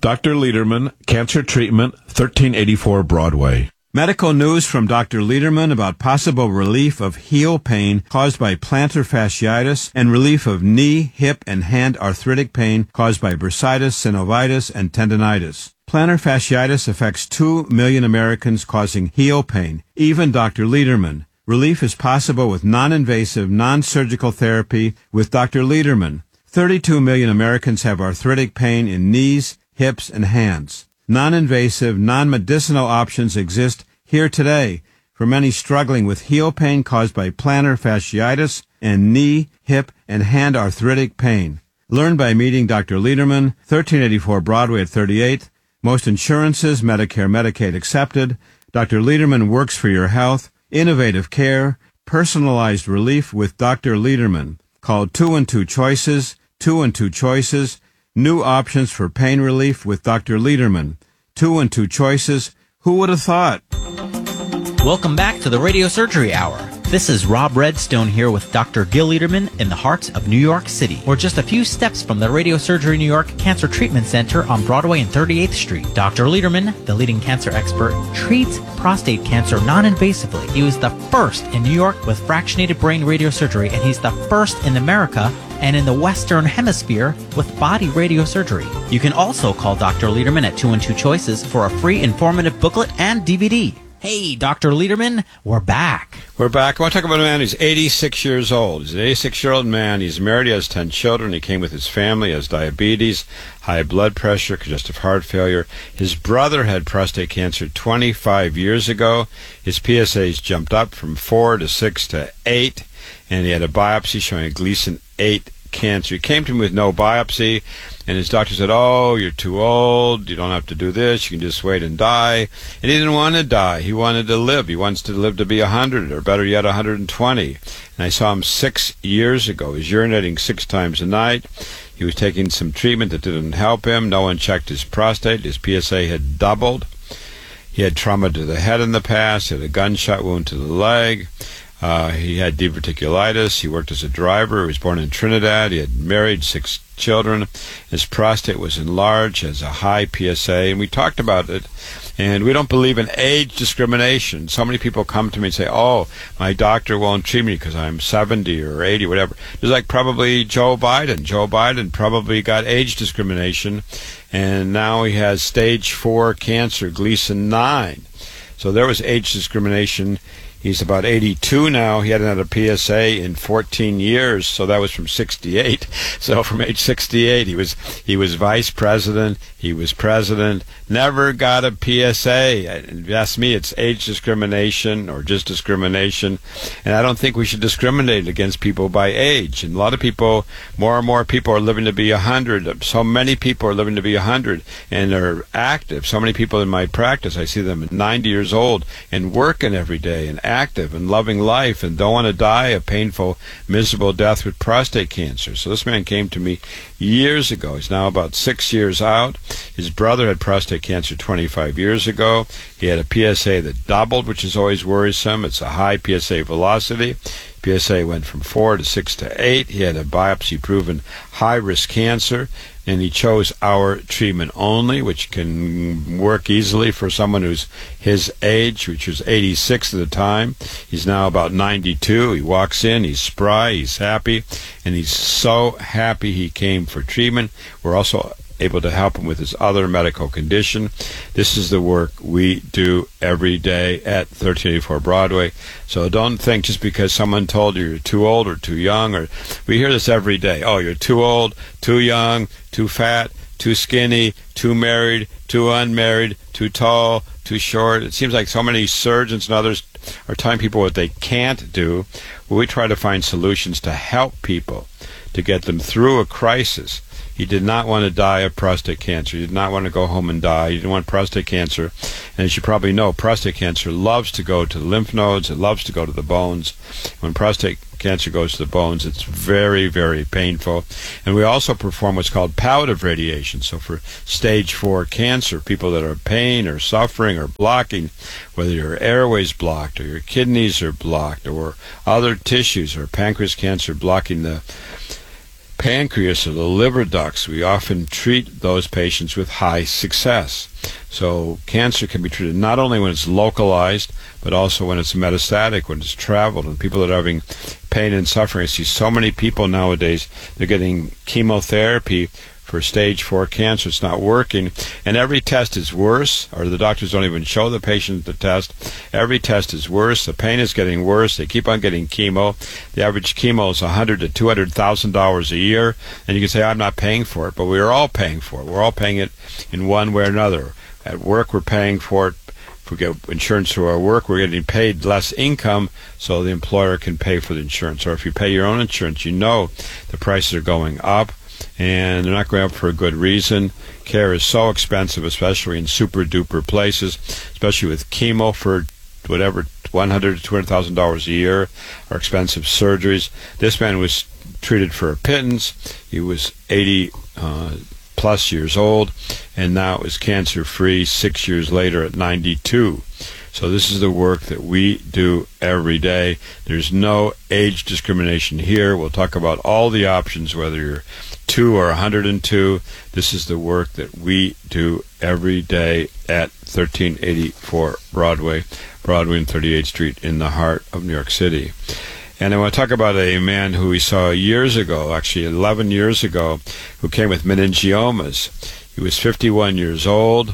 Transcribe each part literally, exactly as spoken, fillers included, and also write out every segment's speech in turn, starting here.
Doctor Lederman, Cancer Treatment, thirteen eighty-four Broadway. Medical news from Doctor Lederman about possible relief of heel pain caused by plantar fasciitis and relief of knee, hip, and hand arthritic pain caused by bursitis, synovitis, and tendonitis. Plantar fasciitis affects two million Americans, causing heel pain. Even Doctor Lederman. Relief is possible with non-invasive, non-surgical therapy with Doctor Lederman. thirty-two million Americans have arthritic pain in knees, hips, and hands. Non-invasive, non-medicinal options exist here today for many struggling with heel pain caused by plantar fasciitis and knee, hip, and hand arthritic pain. Learn by meeting Doctor Lederman, thirteen eighty-four Broadway at thirty-eighth. Most insurances, Medicare, Medicaid accepted. Doctor Lederman works for your health. Innovative care, personalized relief with Doctor Lederman. Call two and two choices, two and two choices. New options for pain relief with Doctor Lederman. Two and two choices. Who would have thought? Welcome back to the Radio Surgery Hour. This is Rob Redstone here with Doctor Gil Lederman in the heart of New York City. We're just a few steps from the Radio Surgery New York Cancer Treatment Center on Broadway and thirty-eighth Street. Doctor Lederman, the leading cancer expert, treats prostate cancer non-invasively. He was the first in New York with fractionated brain radiosurgery, and he's the first in America and in the Western Hemisphere with body radiosurgery. You can also call Doctor Lederman at two and two choices for a free informative booklet and D V D. Hey, Doctor Lederman, we're back. We're back. I want to talk about a man who's eighty-six years old. He's an eighty-six-year-old man. He's married. He has ten children. He came with his family. He has diabetes, high blood pressure, congestive heart failure. His brother had prostate cancer twenty-five years ago. His P S As jumped up from four to six to eight, and he had a biopsy showing a Gleason eight cancer. He came to me with no biopsy, and his doctor said, oh, you're too old, you don't have to do this, you can just wait and die. And he didn't want to die. He wanted to live. He wants to live to be one hundred, or better yet, one hundred twenty. And I saw him six years ago. He was urinating six times a night. He was taking some treatment that didn't help him. No one checked his prostate. His P S A had doubled. He had trauma to the head in the past. He had a gunshot wound to the leg. Uh, he had diverticulitis. He worked as a driver. He was born in Trinidad. He had married, six children. His prostate was enlarged, has a high P S A, and we talked about it. And we don't believe in age discrimination. So many people come to me and say, oh, my doctor won't treat me because I'm seventy or eighty, whatever. It's like probably Joe Biden. Joe Biden probably got age discrimination, and now he has stage four cancer, Gleason nine. So there was age discrimination. He's about eighty-two now. He hadn't had a P S A in fourteen years, so that was from sixty-eight. So from age sixty-eight, he was he was vice president, he was president, never got a P S A. If you ask me, it's age discrimination or just discrimination. And I don't think we should discriminate against people by age. And a lot of people, more and more people are living to be one hundred. So many people are living to be one hundred and are active. So many people in my practice, I see them at ninety years old and working every day and active and loving life and don't want to die a painful, miserable death with prostate cancer. So this man came to me years ago. He's now about six years out. His brother had prostate cancer twenty-five years ago. He had a P S A that doubled, which is always worrisome. It's a high P S A velocity. P S A went from four to six to eight. He had a biopsy-proven high-risk cancer, and he chose our treatment only, which can work easily for someone who's his age, which was eighty-six at the time. He's now about ninety-two. He walks in, he's spry, he's happy, and he's so happy he came for treatment. We're also able to help him with his other medical condition. This is the work we do every day at thirteen eighty-four Broadway. So don't think just because someone told you you're too old or too young, or we hear this every day. Oh, you're too old, too young, too fat, too skinny, too married, too unmarried, too tall, too short. It seems like so many surgeons and others are telling people what they can't do. Well, we try to find solutions to help people, to get them through a crisis. He did not want to die of prostate cancer. He did not want to go home and die. He didn't want prostate cancer. And as you probably know, prostate cancer loves to go to the lymph nodes. It loves to go to the bones. When prostate cancer goes to the bones, it's very, very painful. And we also perform what's called palliative radiation. So for stage four cancer, people that are in pain or suffering or blocking, whether your airway's blocked or your kidneys are blocked or other tissues, or pancreas cancer blocking the pancreas or the liver ducts, we often treat those patients with high success. So cancer can be treated not only when it's localized, but also when it's metastatic, when it's traveled, and people that are having pain and suffering. I see so many people nowadays, they're getting chemotherapy for stage four cancer. It's not working, and every test is worse, or the doctors don't even show the patient the test. Every test is worse. The pain is getting worse. They keep on getting chemo. The average chemo is one hundred to two hundred thousand dollars a year, and you can say, I'm not paying for it, but we're all paying for it. We're all paying it in one way or another. At work, we're paying for it. If we get insurance through our work, we're getting paid less income, so the employer can pay for the insurance. Or if you pay your own insurance, you know the prices are going up, and they're not going up for a good reason. Care is so expensive, especially in super-duper places, especially with chemo for whatever, one hundred thousand to two hundred thousand dollars a year, or expensive surgeries. This man was treated for a pittance. He was eighty uh, plus years old, and now is cancer-free six years later at ninety-two. So this is the work that we do every day. There's no age discrimination here. We'll talk about all the options, whether you're two or one hundred two. This is the work that we do every day at thirteen eighty-four Broadway, Broadway and thirty-eighth Street in the heart of New York City. And I want to talk about a man who we saw years ago, actually eleven years ago, who came with meningiomas. He was fifty-one years old.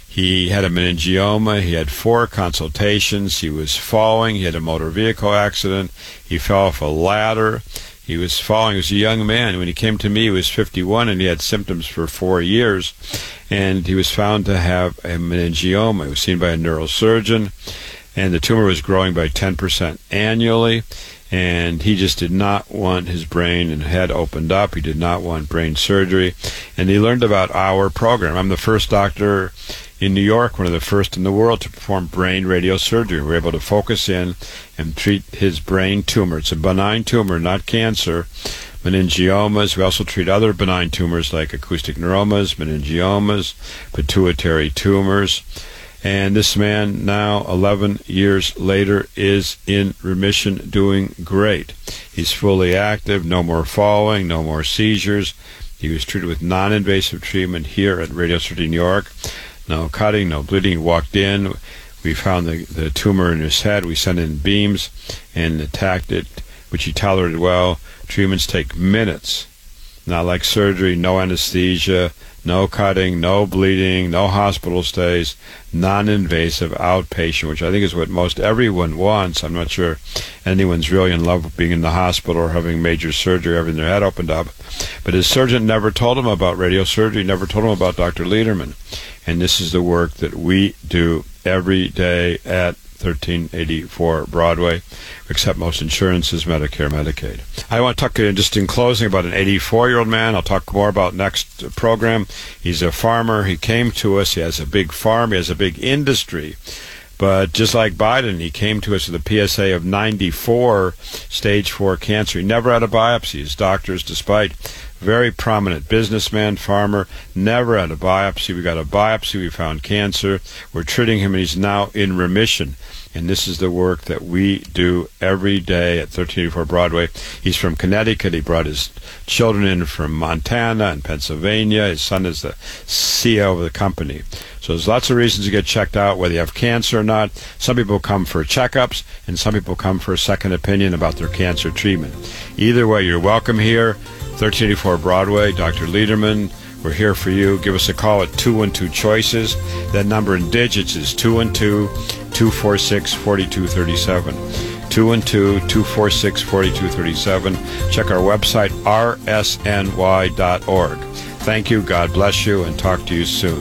He had a meningioma. He had four consultations. He was falling. He had a motor vehicle accident. He fell off a ladder. He was falling. He was a young man. When he came to me, he was fifty-one, and he had symptoms for four years. And he was found to have a meningioma. He was seen by a neurosurgeon, and the tumor was growing by ten percent annually. And he just did not want his brain and head opened up. He did not want brain surgery. And he learned about our program. I'm the first doctor in New York, one of the first in the world to perform brain radiosurgery. We're able to focus in and treat his brain tumor. It's a benign tumor, not cancer. Meningiomas. We also treat other benign tumors like acoustic neuromas, meningiomas, pituitary tumors. And this man now, eleven years later, is in remission, doing great. He's fully active, no more falling, no more seizures. He was treated with non-invasive treatment here at Radiosurgery New York. No cutting, no bleeding. He walked in. We found the, the tumor in his head. We sent in beams and attacked it, which he tolerated well. Treatments take minutes. Not like surgery, no anesthesia, no cutting, no bleeding, no hospital stays, non-invasive outpatient, which I think is what most everyone wants. I'm not sure anyone's really in love with being in the hospital or having major surgery, having their head opened up. But his surgeon never told him about radiosurgery, never told him about Doctor Lederman. And this is the work that we do every day at thirteen eighty-four Broadway, except most insurances, Medicare, Medicaid. I want to talk uh, just in closing about an eighty-four-year-old man. I'll talk more about next uh, program. He's a farmer. He came to us. He has a big farm. He has a big industry. But just like Biden, he came to us with a P S A of ninety-four, stage four cancer. He never had a biopsy. His doctors, despite very prominent businessman, farmer, never had a biopsy. We got a biopsy. We found cancer. We're treating him, and he's now in remission. And this is the work that we do every day at thirteen eighty-four Broadway. He's from Connecticut. He brought his children in from Montana and Pennsylvania. His son is the C E O of the company. So there's lots of reasons to get checked out, whether you have cancer or not. Some people come for checkups, and some people come for a second opinion about their cancer treatment. Either way, you're welcome here. thirteen eighty-four Broadway, Doctor Lederman. We're here for you. Give us a call at two one two CHOICES. That number in digits is two one two, two four six, four two three seven. two one two, two four six, four two three seven. Check our website, r s n y dot org. Thank you. God bless you, and talk to you soon.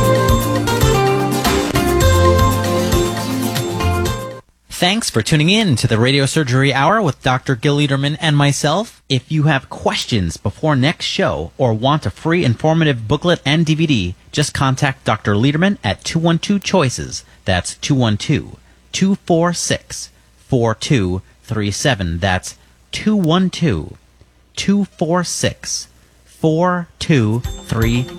Thanks for tuning in to the Radiosurgery Hour with Doctor Gil Lederman and myself. If you have questions before next show or want a free informative booklet and D V D, just contact Doctor Lederman at two one two CHOICES. That's two one two, two four six, four two three seven. That's two one two, two four six, four two three seven.